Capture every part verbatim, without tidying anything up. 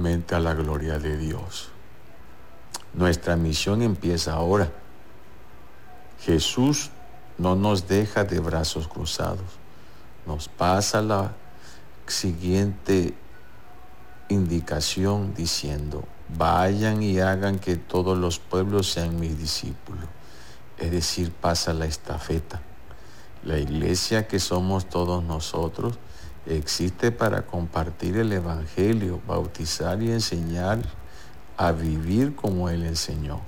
totalmente a la gloria de Dios. Nuestra misión empieza ahora. Jesús no nos deja de brazos cruzados. Nos pasa la siguiente indicación diciendo: vayan y hagan que todos los pueblos sean mis discípulos. Es decir, pasa la estafeta. La iglesia, que somos todos nosotros, existe para compartir el evangelio, bautizar y enseñar a vivir como Él enseñó.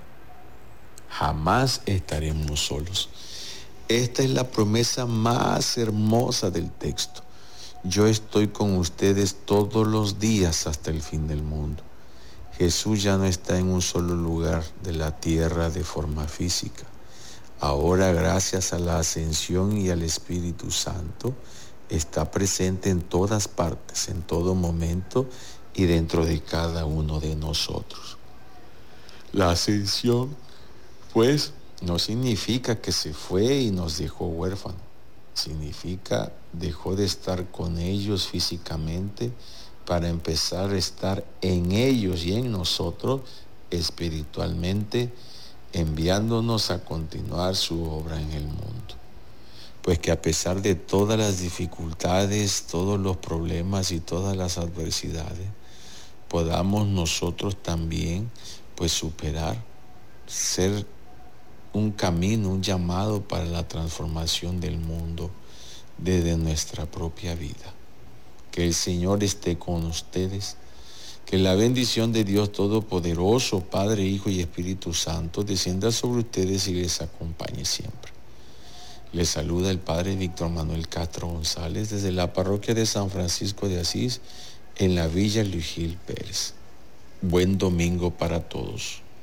Jamás estaremos solos. Esta es la promesa más hermosa del texto. Yo estoy con ustedes todos los días hasta el fin del mundo. Jesús ya no está en un solo lugar de la tierra de forma física. Ahora, gracias a la ascensión y al Espíritu Santo, está presente en todas partes, en todo momento y dentro de cada uno de nosotros. La ascensión, pues, no significa que se fue y nos dejó huérfanos. Significa dejó de estar con ellos físicamente para empezar a estar en ellos y en nosotros espiritualmente, enviándonos a continuar su obra en el mundo. Pues que a pesar de todas las dificultades, todos los problemas y todas las adversidades, podamos nosotros también pues superar, ser un camino, un llamado para la transformación del mundo desde nuestra propia vida. Que el Señor esté con ustedes. Que la bendición de Dios Todopoderoso, Padre, Hijo y Espíritu Santo, descienda sobre ustedes y les acompañe siempre. Les saluda el Padre Víctor Manuel Castro González desde la parroquia de San Francisco de Asís en la Villa Luis Gil Pérez. Buen domingo para todos.